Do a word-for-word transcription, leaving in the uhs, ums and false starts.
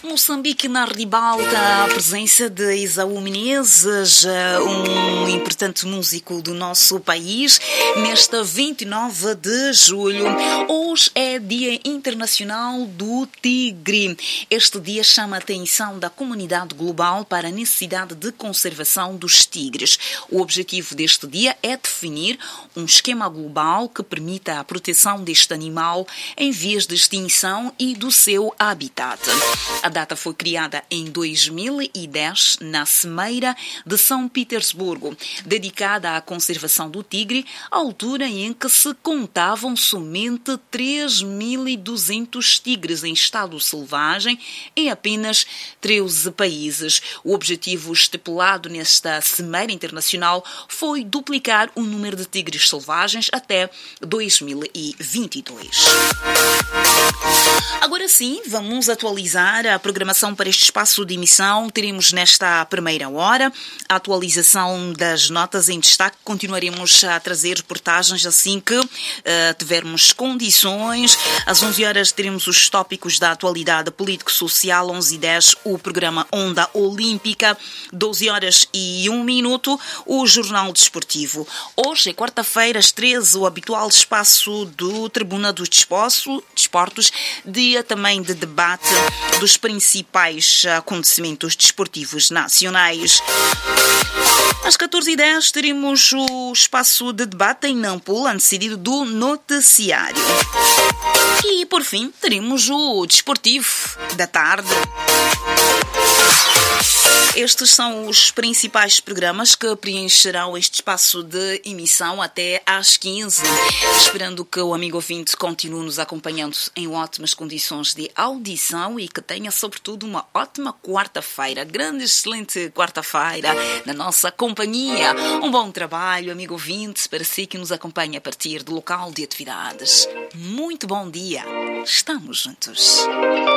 Moçambique na ribalta, a presença de Esaú Menezes, um importante músico do nosso país, nesta vinte e nove de julho. Hoje é Dia Internacional do Tigre. Este dia chama a atenção da comunidade global para a necessidade de conservação dos tigres. O objetivo deste dia é definir um esquema global que permita a proteção deste animal em vias de extinção e do seu habitat. A data foi criada em dois mil e dez na Cimeira de São Petersburgo, dedicada à conservação do tigre, à altura em que se contavam somente três mil e duzentos tigres em estado selvagem em apenas treze países. O objetivo estipulado nesta Cimeira Internacional foi duplicar o número de tigres selvagens até dois mil e vinte e dois. Agora sim, vamos atualizar a programação para este espaço de emissão. Teremos nesta primeira hora a atualização das notas em destaque. Continuaremos a trazer reportagens assim que uh, tivermos condições. Às onze horas teremos os tópicos da atualidade político-social. onze e dez o programa Onda Olímpica. doze horas e um minuto o Jornal Desportivo. Hoje é quarta-feira, às treze, o habitual espaço do Tribuna dos Desportos, dia também de debate dos principais acontecimentos desportivos nacionais. Às catorze e dez teremos o espaço de debate em Nampula, antecedido do noticiário. E, por fim, teremos o desportivo da tarde. Estes são os principais programas que preencherão este espaço de emissão até às quinze, esperando que o amigo ouvinte continue nos acompanhando em ótimas condições de audição e que tenha, sobretudo, uma ótima quarta-feira, grande, excelente quarta-feira na nossa companhia. Um bom trabalho, amigo ouvinte, para si que nos acompanha a partir do local de atividades. Muito bom dia, estamos juntos.